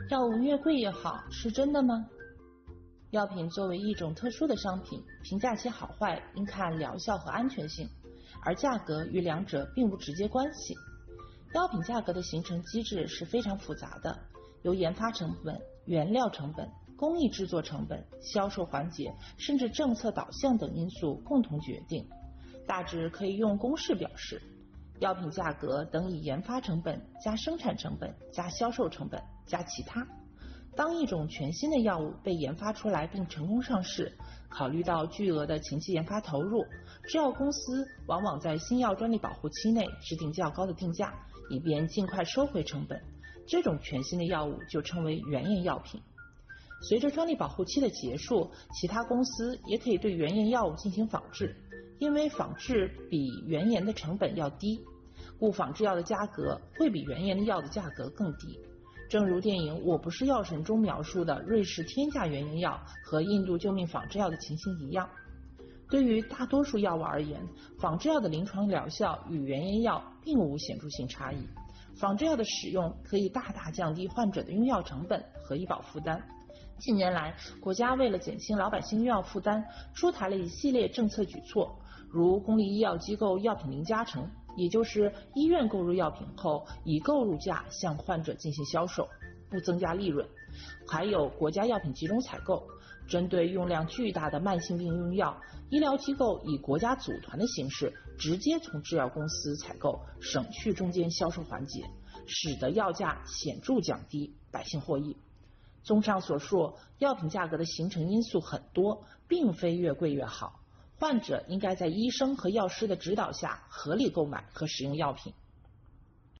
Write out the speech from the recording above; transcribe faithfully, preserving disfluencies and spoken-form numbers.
药物越贵越好，是真的吗？药品作为一种特殊的商品，评价其好坏应看疗效和安全性，而价格与两者并无直接关系。药品价格的形成机制是非常复杂的，由研发成本、原料成本、工艺制作成本、销售环节，甚至政策导向等因素共同决定。大致可以用公式表示，药品价格等于研发成本加生产成本加销售成本加其他。当一种全新的药物被研发出来并成功上市，考虑到巨额的前期研发投入，制药公司往往在新药专利保护期内制定较高的定价，以便尽快收回成本。这种全新的药物就称为原研药品。随着专利保护期的结束，其他公司也可以对原研药物进行仿制，因为仿制比原研的成本要低，故仿制药的价格会比原研的药的价格更低。正如电影《我不是药神》中描述的瑞士天价原研药和印度救命仿制药的情形一样。对于大多数药物而言，仿制药的临床疗效与原研药并无显著性差异。仿制药的使用可以大大降低患者的用药成本和医保负担。近年来，国家为了减轻老百姓用药负担，出台了一系列政策举措，如公立医药机构药品零加成，也就是医院购入药品后以购入价向患者进行销售，不增加利润。还有国家药品集中采购，针对用量巨大的慢性病用药，医疗机构以国家组团的形式直接从制药公司采购，省去中间销售环节，使得药价显著降低，百姓获益。综上所述，药品价格的形成因素很多，并非越贵越好。患者应该在医生和药师的指导下合理购买和使用药品。